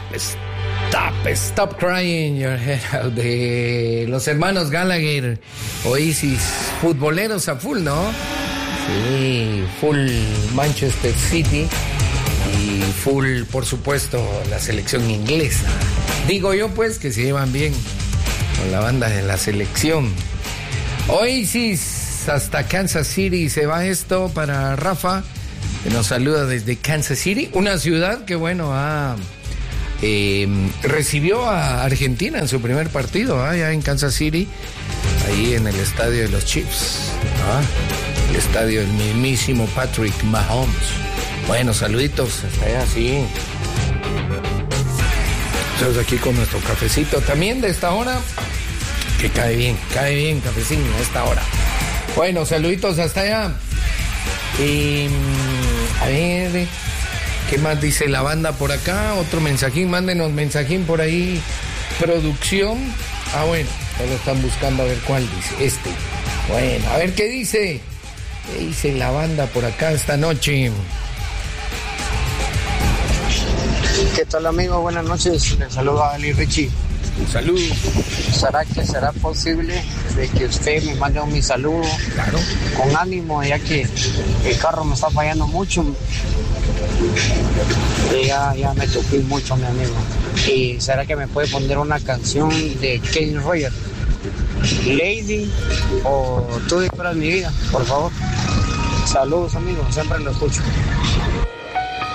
Stop Crying Your Head Out, de los hermanos Gallagher, Oasis, futboleros a full, ¿no? Sí, full Manchester City y full, por supuesto, la selección inglesa. Digo yo, pues, que se llevan bien con la banda de la selección. Oasis hasta Kansas City, se va esto para Rafa, que nos saluda desde Kansas City, una ciudad que, bueno, recibió a Argentina en su primer partido, allá en Kansas City, ahí en el estadio de los Chiefs, el estadio del mismísimo Patrick Mahomes. Bueno, saluditos hasta allá, sí. Estamos aquí con nuestro cafecito también de esta hora, que cae bien cafecín a esta hora. Bueno, saluditos hasta allá. A ver, ¿qué más dice la banda por acá? Otro mensajín, mándenos mensajín por ahí, producción. Bueno, ya lo están buscando a ver cuál dice. Bueno, a ver qué dice. ¿Qué dice la banda por acá esta noche? ¿Qué tal, amigo? Buenas noches. Les saluda Ali Richie. Un saludo. ¿Será posible de que usted me mande mi saludo? Claro. Con ánimo, ya que el carro me está fallando mucho. Ya me topé mucho, mi amigo. ¿Y será que me puede poner una canción de Kenny Rogers? Lady o Tú disparas mi vida, por favor. Saludos, amigos, siempre lo escucho.